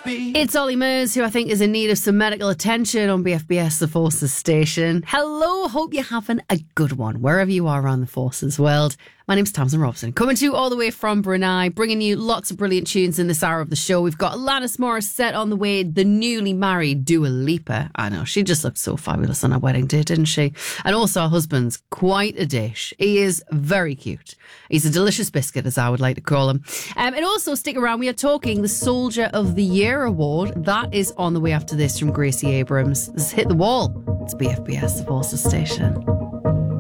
It's Ollie Murs, who I think is in need of some medical attention on BFBS, the Forces station. Hello, hope you're having a good one, wherever you are around the Forces world. My name's Tamsin Robson, coming to you all the way from Brunei, bringing you lots of brilliant tunes in this hour of the show. We've got Alanis Morissette on the way, the newly married Dua Lipa. I know, she just looked so fabulous on her wedding day, didn't she? And also her husband's quite a dish. He is very cute. He's a delicious biscuit, as I would like to call him. And also, stick around, we are talking the Soldier of the Year award. That is on the way after this from Gracie Abrams. This is Hit the Wall. It's BFBS, the Forces station.